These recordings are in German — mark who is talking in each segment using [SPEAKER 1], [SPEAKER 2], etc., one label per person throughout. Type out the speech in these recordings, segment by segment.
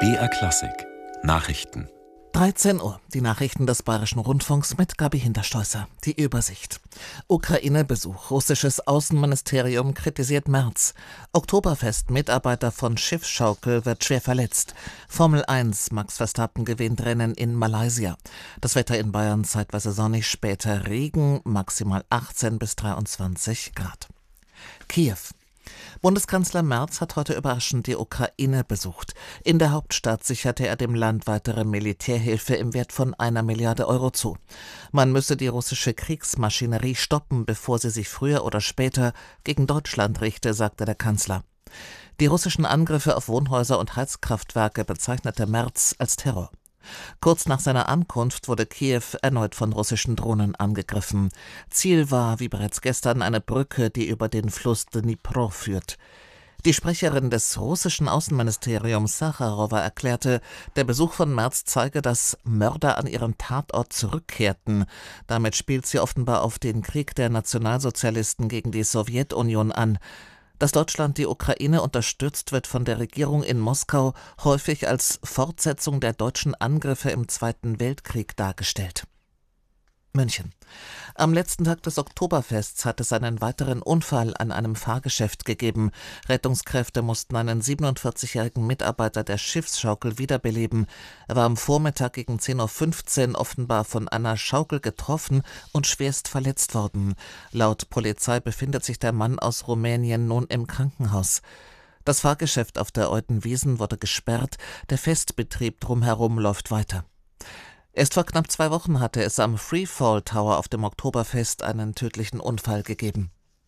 [SPEAKER 1] BR Klassik Nachrichten.
[SPEAKER 2] 13 Uhr. Die Nachrichten des Bayerischen Rundfunks mit Gabi Hinterstoisser. Die Übersicht. Ukraine-Besuch. Russisches Außenministerium kritisiert Merz. Oktoberfest-Mitarbeiter von Schiffsschaukel wird schwer verletzt. Formel 1. Max Verstappen gewinnt Rennen in Malaysia. Das Wetter in Bayern zeitweise sonnig, später Regen, maximal 18 bis 23 Grad. Kiew. Bundeskanzler Merz hat heute überraschend die Ukraine besucht. In der Hauptstadt sicherte er dem Land weitere Militärhilfe im Wert von 1 Milliarde Euro zu. Man müsse die russische Kriegsmaschinerie stoppen, bevor sie sich früher oder später gegen Deutschland richte, sagte der Kanzler. Die russischen Angriffe auf Wohnhäuser und Heizkraftwerke bezeichnete Merz als Terror. Kurz nach seiner Ankunft wurde Kiew erneut von russischen Drohnen angegriffen. Ziel war, wie bereits gestern, eine Brücke, die über den Fluss Dnipro führt. Die Sprecherin des russischen Außenministeriums Sacharowa erklärte, der Besuch von Merz zeige, dass Mörder an ihren Tatort zurückkehrten. Damit spielt sie offenbar auf den Krieg der Nationalsozialisten gegen die Sowjetunion an. Dass Deutschland die Ukraine unterstützt, wird von der Regierung in Moskau häufig als Fortsetzung der deutschen Angriffe im Zweiten Weltkrieg dargestellt. München. Am letzten Tag des Oktoberfests hat es einen weiteren Unfall an einem Fahrgeschäft gegeben. Rettungskräfte mussten einen 47-jährigen Mitarbeiter der Schiffsschaukel wiederbeleben. Er war am Vormittag gegen 10:15 Uhr offenbar von einer Schaukel getroffen und schwerst verletzt worden. Laut Polizei befindet sich der Mann aus Rumänien nun im Krankenhaus. Das Fahrgeschäft auf der Eudenwiesen wurde gesperrt, der Festbetrieb drumherum läuft weiter. Erst vor knapp 2 Wochen hatte es am Freefall Tower auf dem Oktoberfest einen tödlichen Unfall gegeben.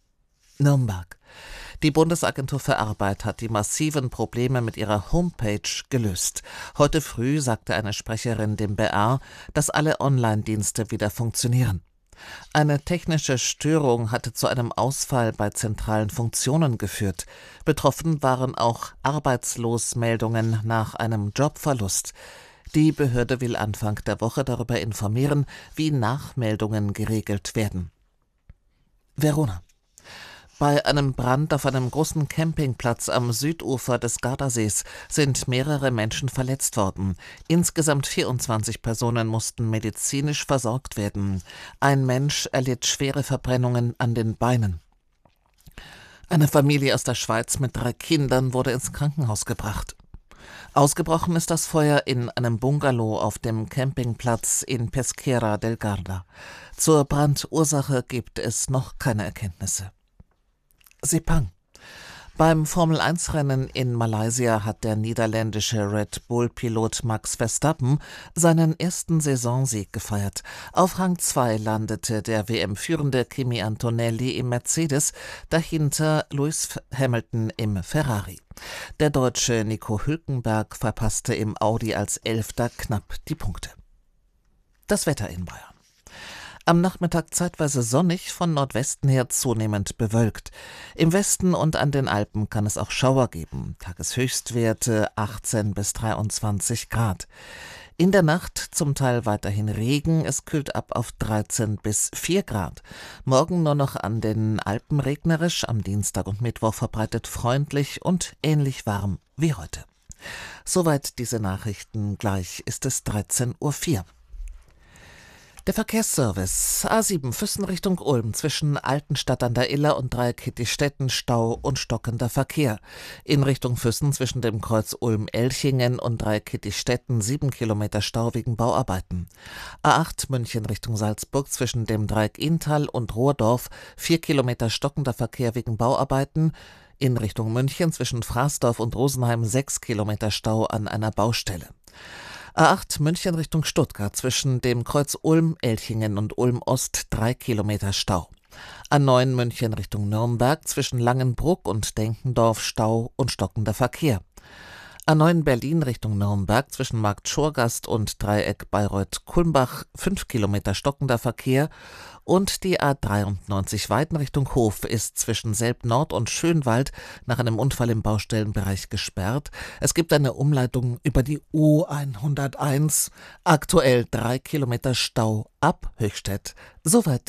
[SPEAKER 2] Nürnberg. Die Bundesagentur für Arbeit hat die massiven Probleme mit ihrer Homepage gelöst. Heute früh sagte eine Sprecherin dem BR, dass alle Online-Dienste wieder funktionieren. Eine technische Störung hatte zu einem Ausfall bei zentralen Funktionen geführt. Betroffen waren auch Arbeitslosmeldungen nach einem Jobverlust. Die Behörde will Anfang der Woche darüber informieren, wie Nachmeldungen geregelt werden. Verona. Bei einem Brand auf einem großen Campingplatz am Südufer des Gardasees sind mehrere Menschen verletzt worden. Insgesamt 24 Personen mussten medizinisch versorgt werden. Ein Mensch erlitt schwere Verbrennungen an den Beinen. Eine Familie aus der Schweiz mit 3 Kindern wurde ins Krankenhaus gebracht. Ausgebrochen ist das Feuer in einem Bungalow auf dem Campingplatz in Pesquera del Garda. Zur Brandursache gibt es noch keine Erkenntnisse. Sepang. Beim Formel-1-Rennen in Malaysia hat der niederländische Red Bull-Pilot Max Verstappen seinen ersten Saisonsieg gefeiert. Auf Rang 2 landete der WM-führende Kimi Antonelli im Mercedes, dahinter Lewis Hamilton im Ferrari. Der Deutsche Nico Hülkenberg verpasste im Audi als 11. knapp die Punkte. Das Wetter in Bayern. Am Nachmittag zeitweise sonnig, von Nordwesten her zunehmend bewölkt. Im Westen und an den Alpen kann es auch Schauer geben. Tageshöchstwerte 18 bis 23 Grad. In der Nacht zum Teil weiterhin Regen, es kühlt ab auf 13 bis 4 Grad. Morgen nur noch an den Alpen regnerisch, am Dienstag und Mittwoch verbreitet freundlich und ähnlich warm wie heute. Soweit diese Nachrichten, gleich ist es 13:04 Uhr. Der Verkehrsservice A7 Füssen Richtung Ulm zwischen Altenstadt an der Iller und Dreieck-Hittichstetten Stau und stockender Verkehr. In Richtung Füssen zwischen dem Kreuz Ulm-Elchingen und Dreieck-Hittichstetten 7 Kilometer Stau wegen Bauarbeiten. A8 München Richtung Salzburg zwischen dem Dreieck Inntal und Rohrdorf 4 Kilometer stockender Verkehr wegen Bauarbeiten. In Richtung München zwischen Fraßdorf und Rosenheim 6 Kilometer Stau an einer Baustelle. A8 München Richtung Stuttgart zwischen dem Kreuz Ulm-Elchingen und Ulm-Ost 3 Kilometer Stau. A9 München Richtung Nürnberg zwischen Langenbruck und Denkendorf Stau und stockender Verkehr. A9 Berlin Richtung Nürnberg zwischen Markt Schorgast und Dreieck Bayreuth-Kulmbach 5 Kilometer stockender Verkehr und die A93 Weiden Richtung Hof ist zwischen Selb-Nord und Schönwald nach einem Unfall im Baustellenbereich gesperrt. Es gibt eine Umleitung über die U101, aktuell 3 Kilometer Stau ab Höchstädt. Soweit